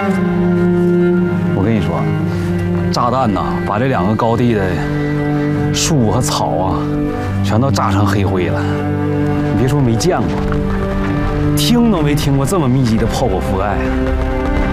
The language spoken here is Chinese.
我跟你说，炸弹呐，把这2个高地的树和草啊，全都炸成黑灰了。你别说没见过，听都没听过这么密集的炮火覆盖啊！